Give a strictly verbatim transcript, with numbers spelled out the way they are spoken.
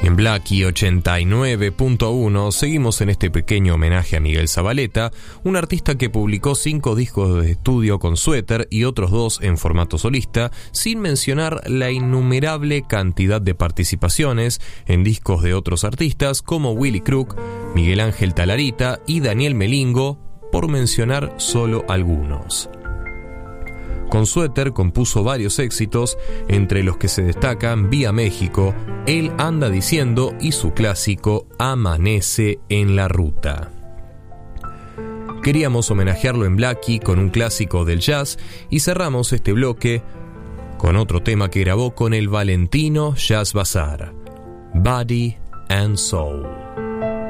En Blackie ochenta y nueve punto uno seguimos en este pequeño homenaje a Miguel Zavaleta, un artista que publicó cinco discos de estudio con Suéter y otros dos en formato solista, sin mencionar la innumerable cantidad de participaciones en discos de otros artistas como Willy Crook, Miguel Ángel Talarita y Daniel Melingo, por mencionar solo algunos. Con Suéter compuso varios éxitos, entre los que se destacan Vía México, Él anda diciendo y su clásico Amanece en la ruta. Queríamos homenajearlo en Blackie con un clásico del jazz y cerramos este bloque con otro tema que grabó con el Valentino Jazz Bazaar, Body and Soul.